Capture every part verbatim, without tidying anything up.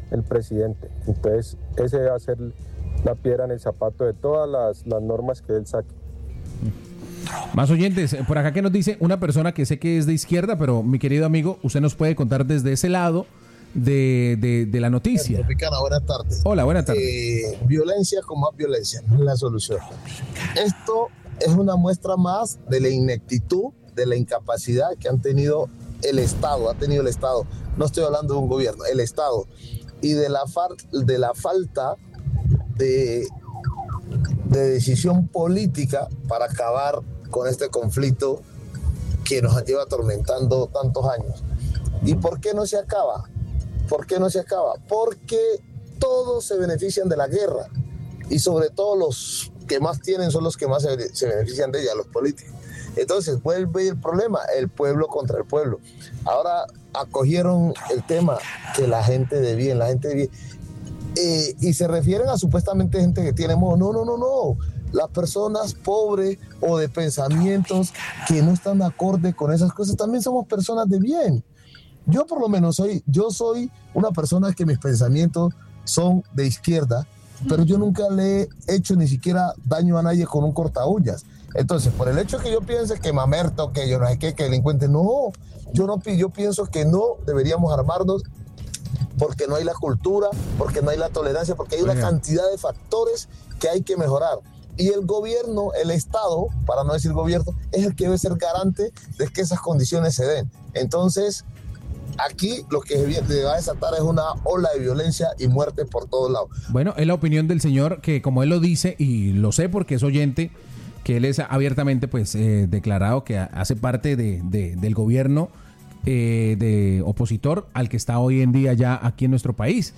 el presidente. Entonces, ese va a ser la piedra en el zapato de todas las, las normas que él saque. Más oyentes, por acá que nos dice una persona que sé que es de izquierda, pero mi querido amigo, usted nos puede contar desde ese lado de, de, de la noticia. Tropicana, buenas tardes. Hola, buenas tardes. Eh, violencia con más violencia, no es la solución. Esto es una muestra más de la ineptitud, de la incapacidad que han tenido el Estado, ha tenido el Estado. No estoy hablando de un gobierno, el Estado. Y de la, far, de la falta de, de decisión política para acabar con este conflicto que nos lleva atormentando tantos años. ¿Y por qué no se acaba? ¿Por qué no se acaba? Porque todos se benefician de la guerra y sobre todo los que más tienen son los que más se, se benefician de ella, los políticos. Entonces vuelve el problema, el pueblo contra el pueblo. Ahora acogieron el tema que la gente de bien, la gente de bien, eh, y se refieren a supuestamente gente que tiene modo. No, no, no, no. Las personas pobres o de pensamientos que no están de acorde con esas cosas, también somos personas de bien. Yo por lo menos soy, yo soy una persona que mis pensamientos son de izquierda, pero yo nunca le he hecho ni siquiera daño a nadie con un cortaúllas. Entonces, por el hecho que yo piense que mamerto, que yo no sé qué, que delincuente, no, yo no, yo pienso que no deberíamos armarnos porque no hay la cultura, porque no hay la tolerancia, porque hay una Oiga. cantidad de factores que hay que mejorar. Y el gobierno, el Estado, para no decir gobierno, es el que debe ser garante de que esas condiciones se den. Entonces, aquí lo que se va a desatar es una ola de violencia y muerte por todos lados. Bueno, es la opinión del señor que, como él lo dice, y lo sé porque es oyente, que él es abiertamente pues eh, declarado que hace parte de, de, del gobierno eh, de opositor al que está hoy en día ya aquí en nuestro país.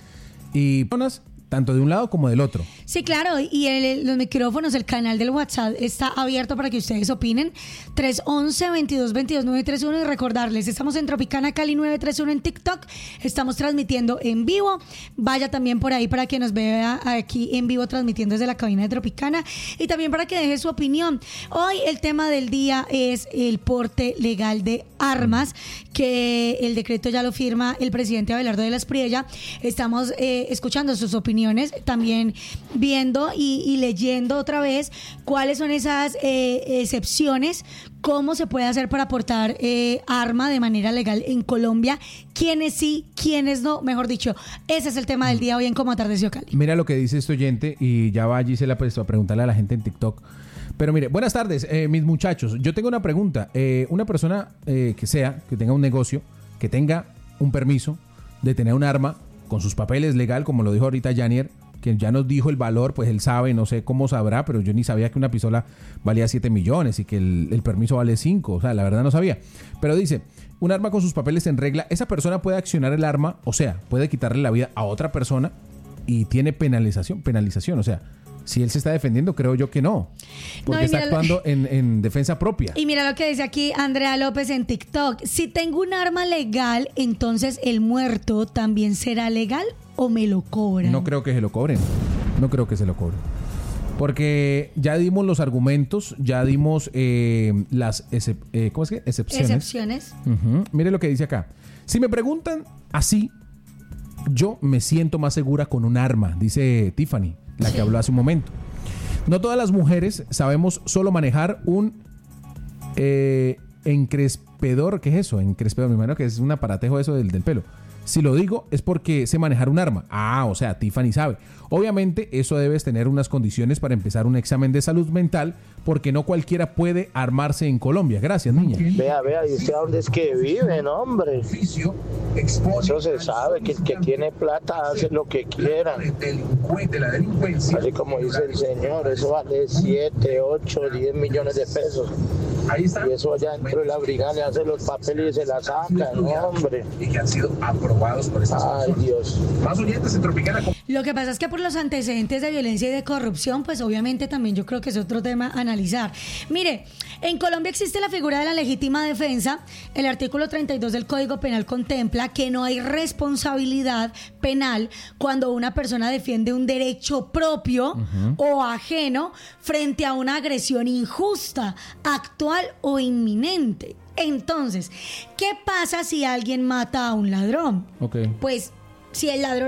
Y personas tanto de un lado como del otro. Sí, claro, y el, los micrófonos, el canal del WhatsApp está abierto para que ustedes opinen. tres once, veintidós veintidós, nueve treinta y uno y recordarles, estamos en Tropicana Cali nueve treinta y uno en TikTok, estamos transmitiendo en vivo. Vaya también por ahí para que nos vea aquí en vivo transmitiendo desde la cabina de Tropicana y también para que deje su opinión. Hoy el tema del día es el porte legal de armas, que el decreto ya lo firma el presidente Abelardo de la Espriella. Estamos eh, escuchando sus opiniones, también viendo y, y leyendo otra vez cuáles son esas eh, excepciones, cómo se puede hacer para portar eh, arma de manera legal en Colombia, quiénes sí, quiénes no, mejor dicho, ese es el tema del día hoy en Cómo Atardeció Cali. Mira lo que dice este oyente y ya va allí se la prestó a preguntarle a la gente en TikTok. Pero mire, buenas tardes, eh, mis muchachos. Yo tengo una pregunta. Eh, una persona eh, que sea, que tenga un negocio, que tenga un permiso de tener un arma con sus papeles legal, como lo dijo ahorita Janier, que ya nos dijo el valor, pues él sabe, no sé cómo sabrá, pero yo ni sabía que una pistola valía siete millones y que el, el permiso vale cinco. O sea, la verdad no sabía. Pero dice, un arma con sus papeles en regla, esa persona puede accionar el arma, o sea, puede quitarle la vida a otra persona y tiene penalización, penalización, o sea, si él se está defendiendo, creo yo que no. Porque no, está actuando lo... en, en defensa propia. Y mira lo que dice aquí Andrea López en TikTok. Si tengo un arma legal, entonces el muerto también será legal o me lo cobran. No creo que se lo cobren. No creo que se lo cobren. Porque ya dimos los argumentos, ya dimos eh, las excep- eh, ¿cómo es que? excepciones. Excepciones. Uh-huh. Mire lo que dice acá. Si me preguntan así, yo me siento más segura con un arma, dice Tiffany, la sí. que habló hace un momento. No todas las mujeres sabemos solo manejar un eh, encrespedor. ¿Qué es eso? Encrespedor, me imagino que es un aparatejo eso del, del pelo. Si lo digo es porque sé manejar un arma. Ah, o sea, Tiffany sabe. Obviamente eso debes tener unas condiciones para empezar un examen de salud mental, porque no cualquiera puede armarse en Colombia. Gracias, niña. Vea, vea, ¿y usted a dónde es que vive, no, hombre? Eso se sabe, que el que tiene plata hace lo que quiera. Así como dice el señor, eso vale siete, ocho, diez millones de pesos. Ahí está. Y eso allá dentro de la brigada le hace los papeles y se la saca, no, hombre. Y que han sido aprobados por estas Ay, personas. Dios. Más oyentes en Tropicana. Lo que pasa es que por los antecedentes de violencia y de corrupción, pues obviamente también yo creo que es otro tema a analizar. Mire, en Colombia existe la figura de la legítima defensa. El artículo treinta y dos del Código Penal contempla que no hay responsabilidad penal cuando una persona defiende un derecho propio uh-huh. o ajeno frente a una agresión injusta, actual o inminente. Entonces, ¿qué pasa si alguien mata a un ladrón? Okay. Pues si el ladrón